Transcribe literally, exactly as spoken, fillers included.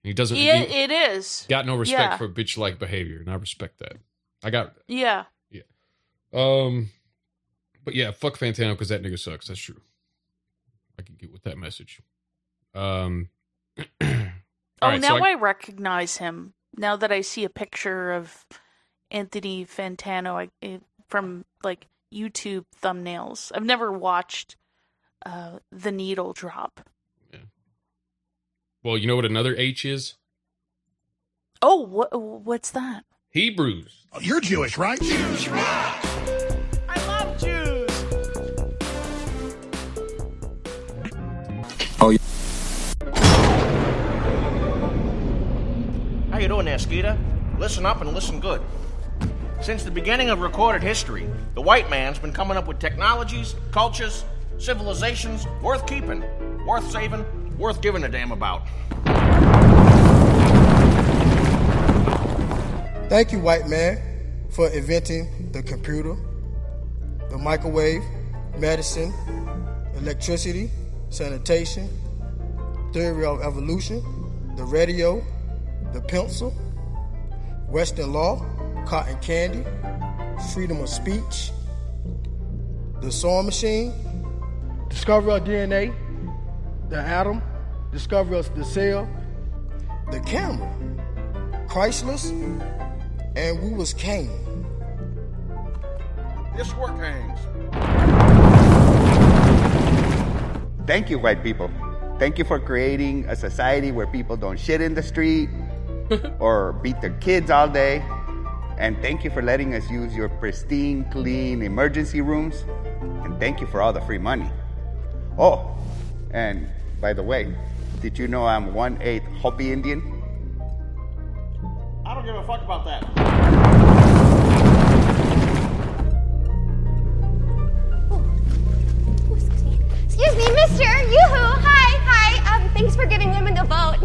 He doesn't. Yeah, he it is. Got no respect Yeah. for bitch-like behavior, and I respect that. I got. Yeah. Yeah. Um. But yeah, fuck Fantano because that nigga sucks. That's true. I can get with that message. Um. oh, right, now so I, I recognize him. Now that I see a picture of Anthony Fantano I, it, from like YouTube thumbnails, I've never watched uh, The Needle Drop. Yeah. Well, you know what another H is? Oh, what? What's that? Hebrews. Oh, you're Jewish, right? Jewish rock. I love Jews. Oh, yeah. How you doing there, Skeeter? Listen up and listen good. Since the beginning of recorded history, the white man's been coming up with technologies, cultures, civilizations worth keeping, worth saving, worth giving a damn about. Thank you, white man, for inventing the computer, the microwave, medicine, electricity, sanitation, theory of evolution, the radio, the pencil, Western law, cotton candy, freedom of speech, the sewing machine, discovery of D N A, the atom, discovery of the cell, the camera, Chrysler's, and we was king. This work hangs. Thank you, white people. Thank you for creating a society where people don't shit in the street or beat their kids all day. And thank you for letting us use your pristine, clean emergency rooms. And thank you for all the free money. Oh, and by the way, did you know I'm one-eighth Hopi Indian? I don't give a fuck about that.